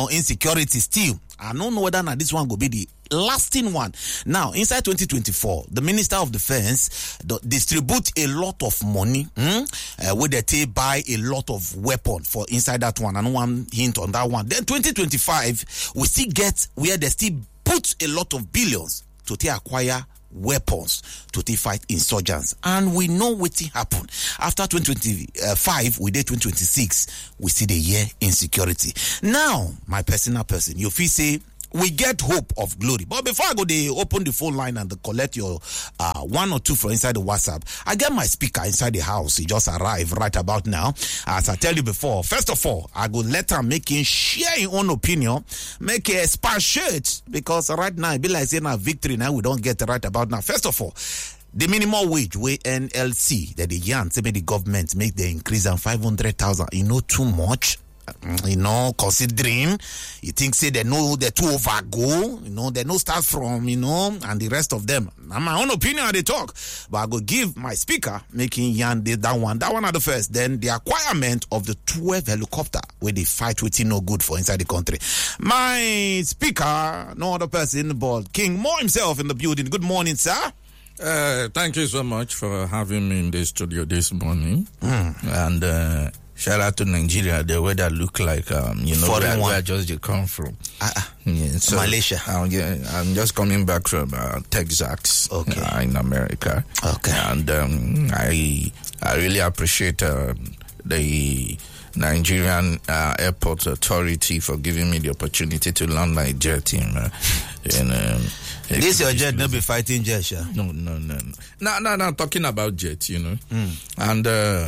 insecurity still. I don't know whether this one will be the lasting one. Now, inside 2024, the Minister of Defense distribute a lot of money where they buy a lot of weapon for inside that one. And one hint on that one. Then 2025, we still get where they still put a lot of billions to acquire weapons to fight insurgents. And we know what happen. After 2025, we did 2026, we see the year insecurity. Now, my personal person, you feel say, we get hope of glory. But before I go, they open the phone line and they collect your one or two from inside the WhatsApp. I get my speaker inside the house. He just arrived right about now. As I tell you before, first of all, I go let him make him share his own opinion, make a expatiate, because right now it be like saying a victory now we don't get it right about now. First of all, the minimum wage way NLC that the yarn say the government make the increase on 500,000. You know too much. Considering you think say they know they're too overgo, they no start from, and the rest of them. Now my own opinion they talk, but I go give my speaker making yarn that one at the first. Then the acquirement of the 12 helicopter where they fight with no good for inside the country. My speaker, no other person but King Mo himself in the building. Good morning, sir. Thank you so much for having me in the studio this morning. And shout out to Nigeria, the weather look like, where just they come from. So Malaysia. I'm just coming back from Texas, in America. Okay. And I really appreciate the Nigerian Airport Authority for giving me the opportunity to land my jet team. This your jet, not be fighting jet, sir. No. No, talking about jet, And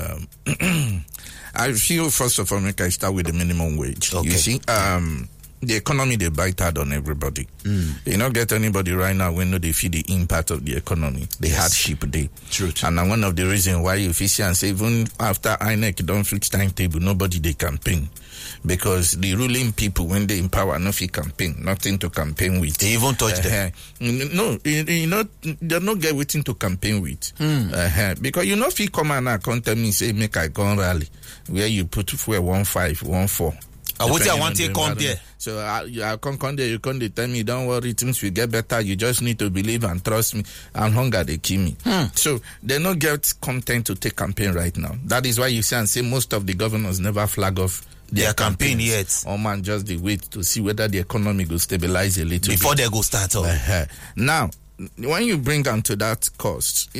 I feel, first of all, I start with the minimum wage. Okay. You see, the economy, they bite hard on everybody. You don't get anybody right now when they feel the impact of the economy, the hardship they. Truth. And one of the reasons why you see and say, even after INEC don't fix timetable, nobody they campaign. Because the ruling people, when they in power, nothing campaign, nothing to campaign with. They even touch them. No, they're not get waiting to campaign with. Because if you come and come tell me, say, make I go rally, where you put fuel 1514. What I want to come there. So I come there, you come, they tell me, don't worry, things will get better. You just need to believe and trust me. And hunger, they kill me. So they don't get content to take campaign right now. That is why you see and say most of the governors never flag off their campaign yet. Or man, just they wait to see whether the economy will stabilize a little before bit. They go start up. Now, when you bring on to that cost,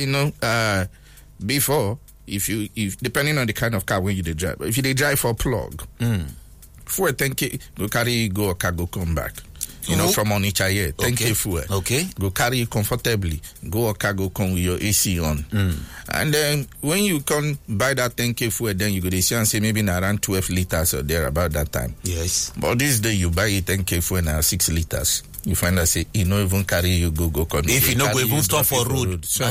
before, if depending on the kind of car when you drive, if you drive for plug, for 10K, go carry go or cargo come back. From Onitsha here, 10K fuel. Okay. Go carry you comfortably. Go or cargo come with your AC on. And then when you come buy that 10K fuel, then you go to see and say maybe around 12 liters or there about that time. Yes. But this day you buy a 10K fuel now 6 liters. You find that say you not even carry you go come. If you not go even stop for road. So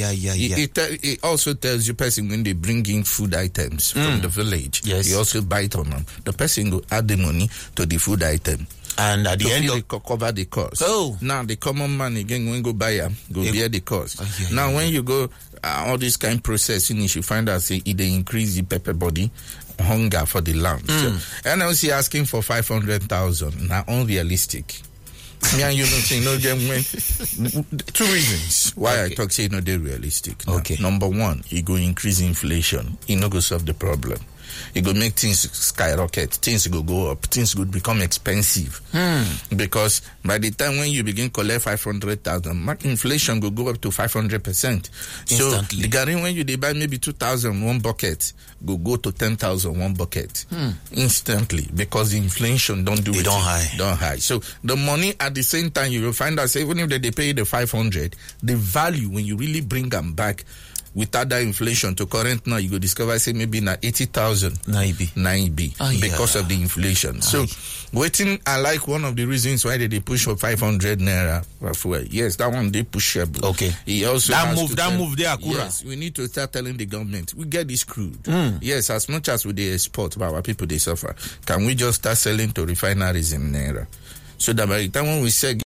it also tells you person when they bring in food items from the village. Yes. You also buy it on them. The person go add the money to the food item. And at the end of cover the cost. Oh. Now the common man again when go buy them, go bear the cost. Now when you go all this kind of process finish, you find out say they increase the pepper body hunger for the land. So NLC asking for 500,000 now unrealistic. Me and you don't think two reasons why I talk say they're realistic. Now, number one, it go increase inflation. It not go solve the problem. It go make things skyrocket. Things go up. Things will become expensive. Because by the time when you begin collect 500,000, inflation will go up to 500%. So the garden when you buy maybe 2,000 one bucket, go to 10,000 one bucket instantly because the inflation don't do it. Don't high. So the money at the same time you will find out even if they pay the 500, the value when you really bring them back. Without that inflation to current now, you go discover say maybe na 80,000 9B because of the inflation. So waiting, I like one of the reasons why they push for 500 naira fuel. Yes, that one they pushable. Okay. He also that move there, Akura. Yes, we need to start telling the government we get this crude. Yes, as much as we they export, but our people they suffer. Can we just start selling to refineries in naira? So that by the time when we say